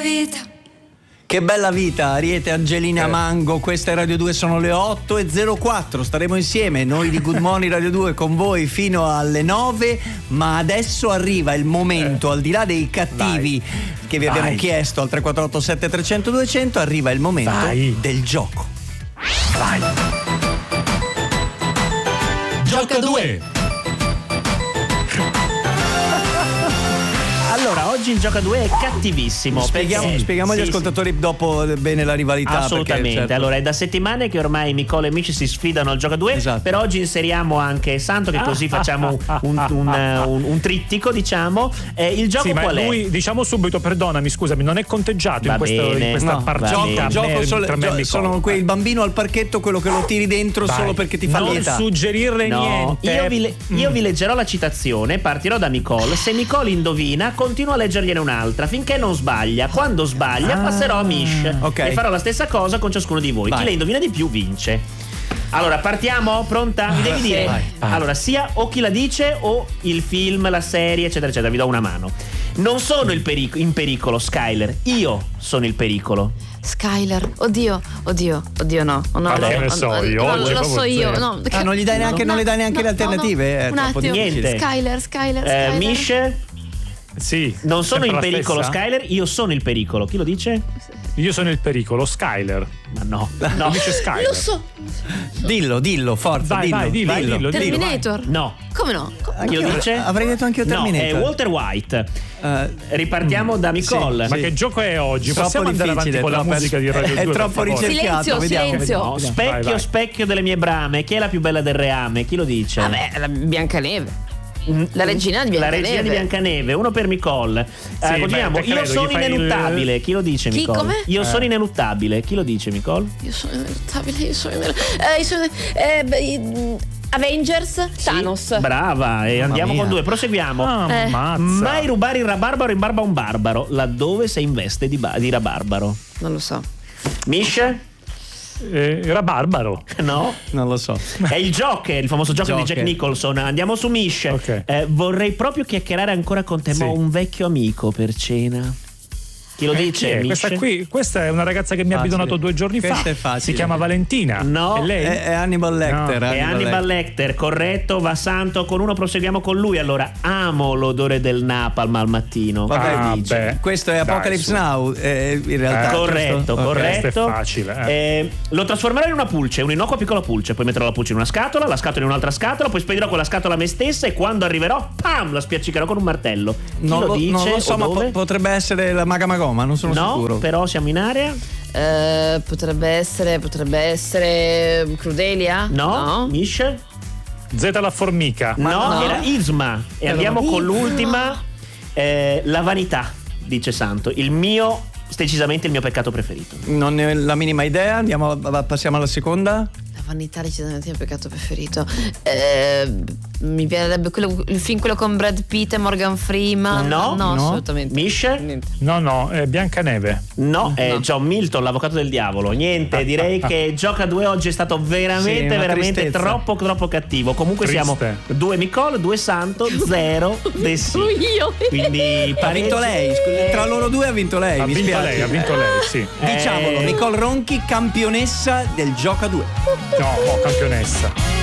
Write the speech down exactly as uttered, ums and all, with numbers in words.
vita. Che bella vita, Ariete, Angelina, eh. Mango. Questa è Radio due, sono le otto e zero quattro. Staremo insieme, noi di Good Morning Radio due, con voi fino alle nove. Ma adesso arriva il momento, eh. al di là dei cattivi Vai. che vi Vai. abbiamo chiesto al tre quattro otto sette trecento duecento, arriva il momento Vai. del gioco. Vai. Gioca due. Allora, oggi il Gioca due è cattivissimo. Spieghiamo, perché... spieghiamo agli sì, ascoltatori sì. dopo bene la rivalità. Assolutamente. Perché, certo. Allora, è da settimane che ormai Nicole e Mici si sfidano al Gioca due. Esatto. Per oggi inseriamo anche Santo, che così facciamo un, un, un, un trittico, diciamo. Eh, il gioco sì, qual ma è? Lui, diciamo subito, perdonami, scusami, non è conteggiato Va in, questo, bene. in questa no, partita. Gioco, gioco solo, gio- sono quei il bambino al parchetto, quello che lo tiri dentro Vai. solo perché ti fa non lieta. Non suggerirle no, niente. Io vi, le- io vi leggerò la citazione, partirò da Nicole. Se Nicole indovina, continuo a leggergliene un'altra finché non sbaglia. Quando sbaglia, ah, passerò a Mish okay. e farò la stessa cosa con ciascuno di voi. Vai. Chi le indovina di più vince. Allora, partiamo? Pronta? Mi devi dire vai, vai. Allora, sia o chi la dice o il film, la serie, eccetera, eccetera. Vi do una mano. Non sono il peric- in pericolo, Skyler. Io sono il pericolo. Skyler, oddio, oddio, oddio no, no, ah, no, che no, ne so no, io, no, lo so io, no, ah, non gli dai neanche, no, non le dai neanche no, le alternative? no, no. È Un troppo attimo. difficile. Skyler, Skyler, Eh, Skyler. Mish? Sì. Non sono in pericolo, stessa? Skyler. Io sono il pericolo. Chi lo dice? Io sono il pericolo, Skyler. Ma no, no. Dice Skyler. Lo so. Dillo, dillo, forza, vai, dillo, vai, dillo, dillo, dillo, dillo. Terminator. Dillo, no. Come no? Chi lo dice? Avrei detto anche io Terminator. No, è Walter White. Uh, Ripartiamo da Nicole. Sì, ma sì. che gioco è oggi? Troppo Possiamo andare avanti con la troppo, musica di Radio è due? È troppo ricercato. Silenzio, vediamo, silenzio. vediamo. No, specchio, vai, vai. specchio delle mie brame. Chi è la più bella del reame? Chi lo dice? Vabbè, la Biancaneve. La regina di Biancaneve. La regina di Biancaneve, uno per Nicole. Sì, eh, continuiamo. beh, Io credo, sono gli fai ineluttabile. il... Chi lo dice, Chi, Nicole? come? Io Eh. sono ineluttabile. Chi lo dice, Nicole? Io sono ineluttabile, io sono ineluttabile. Eh, io sono eh, beh, Avengers, Sì, Thanos. brava, e Mamma andiamo mia. con due. Proseguiamo. Ah, Eh. mazza. Mai rubare il rabarbaro in barba a un barbaro, laddove sei in veste di, ba- di rabarbaro. Non lo so. Mish? Eh, era barbaro. No? Non lo so. È il Joker, il famoso Joker, Joker. di Jack Nicholson. Andiamo su Mish. Ok. Eh, vorrei proprio chiacchierare ancora con te, Sì. ma ho un vecchio amico per cena. Chi lo Eh, dice? chi è? Mish? Questa qui, questa è una ragazza che mi ha Facile. bidonato due giorni Questa fa. è facile. Si chiama Valentina. No. È lei? È, è Hannibal Lecter. No. È Hannibal Lecter, corretto, va Santo con uno, proseguiamo con lui. Allora, amo l'odore del napalm al mattino. Vabbè, Chi Ah, dice? beh. Questo è Dai, Apocalypse su. Now, eh, in realtà. Eh, Corretto, giusto? Ok. corretto. Questo è facile, eh. Eh, lo trasformerò in una pulce, un'innocua piccola pulce. Poi metterò la pulce in una scatola, la scatola in un'altra scatola, poi spedirò quella scatola a me stessa e quando arriverò, pam, la spiaccicherò con un martello. Chi Non lo, lo, dice? non lo so, o ma dove? po- potrebbe essere la Maga Magoma, non sono no, sicuro. però siamo in area. Eh, potrebbe essere, potrebbe essere Crudelia? No, Mish? Z la formica. No, no. era Isma. E andiamo Isma. con l'ultima. Eh, la vanità, dice Santo. Il mio, decisamente il mio peccato preferito. Non ne ho la minima idea. Andiamo, passiamo alla seconda. La vanità decisamente il mio peccato preferito. Eh, mi piacerebbe quello, il film quello con Brad Pitt e Morgan Freeman. No, no, no. assolutamente. Mish? Niente. No, no, è Biancaneve. No, è No. John Milton, l'avvocato del diavolo. Niente, direi che Gioca due oggi è stato Sì, veramente, una veramente tristezza. troppo, troppo cattivo. Comunque Triste. siamo due Nicole, due Santo, zero De Sì. Sono io. Quindi Ha vinto lei, scusi, tra loro due ha vinto lei. Ha mi vinto spiace. lei, ha vinto lei, sì. Diciamolo, Eh. Nicole Ronchi, campionessa del Gioca due. No, no, campionessa.